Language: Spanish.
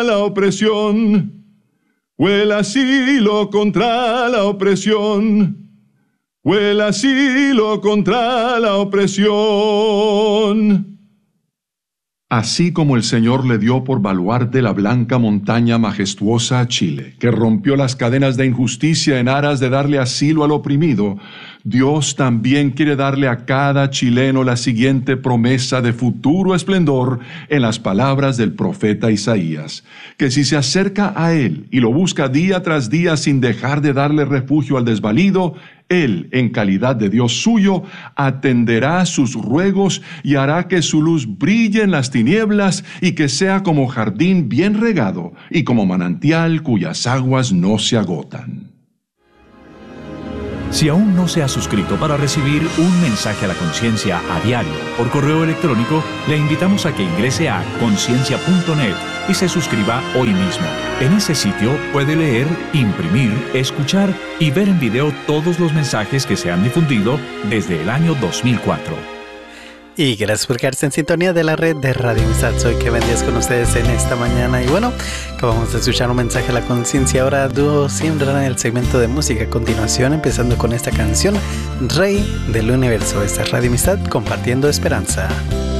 la opresión, o el asilo contra la opresión, o el asilo contra la opresión. Así como el Señor le dio por baluarte la blanca montaña majestuosa a Chile, que rompió las cadenas de injusticia en aras de darle asilo al oprimido, Dios también quiere darle a cada chileno la siguiente promesa de futuro esplendor en las palabras del profeta Isaías, que si se acerca a Él y lo busca día tras día sin dejar de darle refugio al desvalido, Él, en calidad de Dios suyo, atenderá sus ruegos y hará que su luz brille en las tinieblas y que sea como jardín bien regado y como manantial cuyas aguas no se agotan. Si aún no se ha suscrito para recibir un mensaje a la conciencia a diario por correo electrónico, le invitamos a que ingrese a conciencia.net y se suscriba hoy mismo. En ese sitio puede leer, imprimir, escuchar y ver en video todos los mensajes que se han difundido desde el año 2004. Y gracias por quedarse en sintonía de la red de Radio Amistad. Soy Kevin Díaz con ustedes en esta mañana. Y bueno, acabamos de escuchar un mensaje a la conciencia. Ahora dúo siempre en el segmento de música. A continuación, empezando con esta canción, Rey del Universo. Esta es Radio Amistad, compartiendo esperanza.